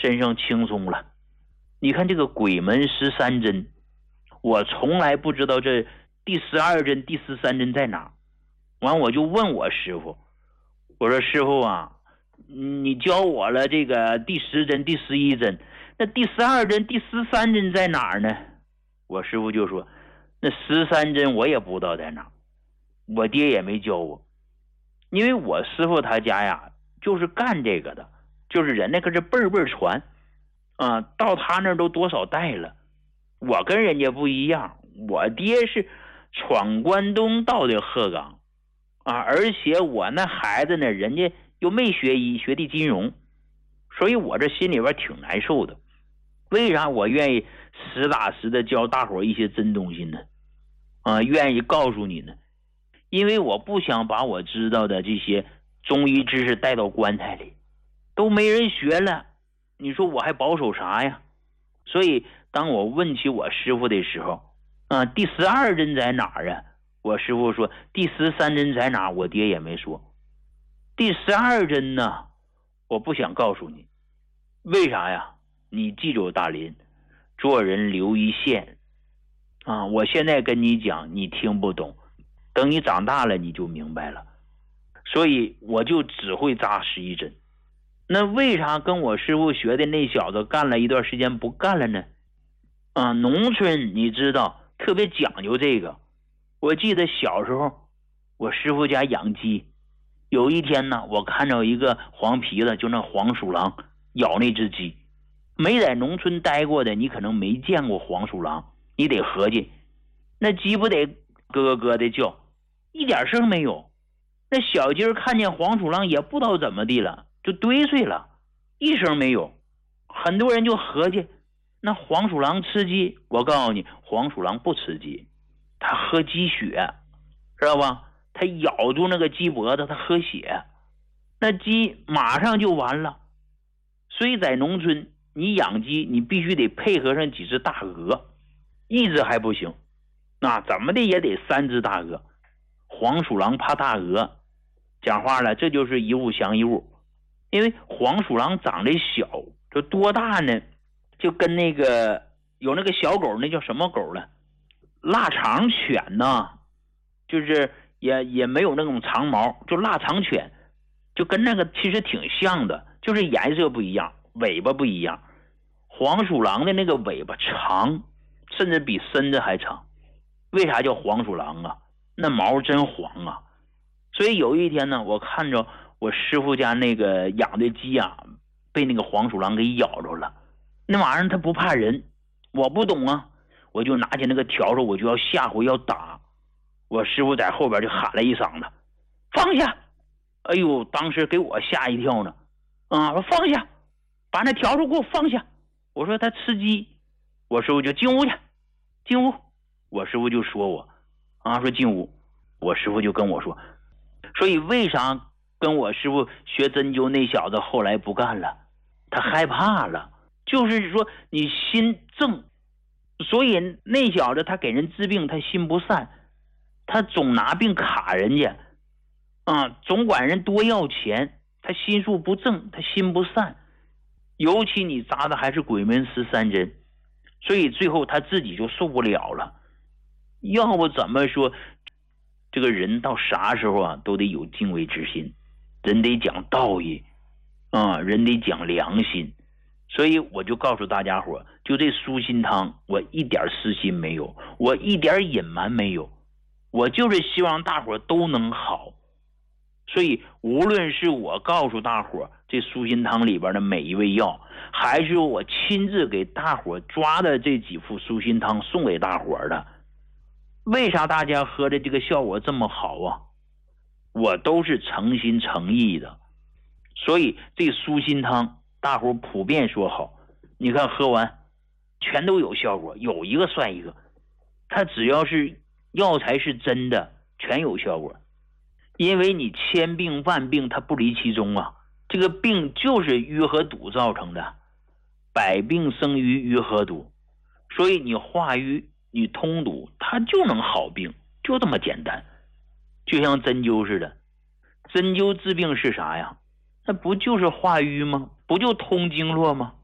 身上轻松了。你看这个鬼门13针，我从来不知道这第12针第13针在哪。完我就问我师傅，我说师傅啊，你教我了这个第10针第11针，那第12针第13针在哪儿呢？我师傅就说那13针我也不知道在哪，我爹也没教我。因为我师傅他家呀就是干这个的，就是人那可是辈辈传啊，到他那儿都多少代了。我跟人家不一样，我爹是闯关东到的鹤岗啊，而且我那孩子呢，人家又没学医，学的金融，所以我这心里边挺难受的。为啥我愿意实打实的教大伙一些真东西呢？啊，愿意告诉你呢？因为我不想把我知道的这些中医知识带到棺材里，都没人学了，你说我还保守啥呀？所以当我问起我师傅的时候，第12针在哪儿啊？我师傅说第13针在哪儿？我爹也没说。第12针呢，我不想告诉你，为啥呀？你记住大林，做人留一线啊！我现在跟你讲，你听不懂，等你长大了你就明白了。所以我就只会扎11针。那为啥跟我师傅学的那小子干了一段时间不干了呢？农村你知道特别讲究这个。我记得小时候我师傅家养鸡，有一天呢，我看着一个黄皮子，就那黄鼠狼咬那只鸡。没在农村待过的，你可能没见过黄鼠狼，你得合计，那鸡不得咯咯咯的叫，一点声没有。那小鸡儿看见黄鼠狼也不知道怎么地了，就堆碎了，一声没有。很多人就合计，那黄鼠狼吃鸡，我告诉你，黄鼠狼不吃鸡，它喝鸡血，知道吧？它咬住那个鸡脖子，它喝血，那鸡马上就完了。所以在农村你养鸡，你必须得配合上几只大鹅，一只还不行，那怎么的也得3只大鹅。黄鼠狼怕大鹅，讲话了，这就是一物降一物。因为黄鼠狼长得小，这多大呢？就跟那个有那个小狗，那叫什么狗了？腊肠犬呢，就是也没有那种长毛，就腊肠犬，就跟那个其实挺像的，就是颜色不一样，尾巴不一样。黄鼠狼的那个尾巴长，甚至比身子还长。为啥叫黄鼠狼啊？那毛真黄啊。所以有一天呢，我看着我师傅家那个养的鸡啊，被那个黄鼠狼给咬着了。那玩意儿它不怕人，我不懂啊，我就拿起那个笤帚，我就要下回要打。我师傅在后边就喊了一嗓子，放下！哎呦，当时给我吓一跳呢。说放下，把那笤帚给我放下。我说他吃鸡，我师傅就进屋去，进屋。我师傅就说我说进屋。我师傅就跟我说，所以为啥跟我师傅学针灸那小子后来不干了？他害怕了，就是说你心正。所以那小子他给人治病他心不善，他总拿病卡人家总管人多要钱，他心术不正，他心不善。尤其你扎的还是鬼门13针，所以最后他自己就受不了了。要不怎么说这个人到啥时候都得有敬畏之心，人得讲道义人得讲良心。所以我就告诉大家伙，就这舒心汤我一点私心没有，我一点隐瞒没有，我就是希望大伙都能好。所以无论是我告诉大伙这舒心汤里边的每一味药，还是我亲自给大伙抓的这几副舒心汤送给大伙的，为啥大家喝的这个效果这么好啊？我都是诚心诚意的。所以这舒心汤大伙普遍说好，你看喝完全都有效果，有一个算一个。它只要是药材是真的，全有效果。因为你千病万病它不离其中啊，这个病就是淤和堵造成的，百病生于淤和堵。所以你化瘀你通堵，它就能好病，就这么简单。就像针灸似的，针灸治病是啥呀？那不就是化瘀吗？不就通经络吗？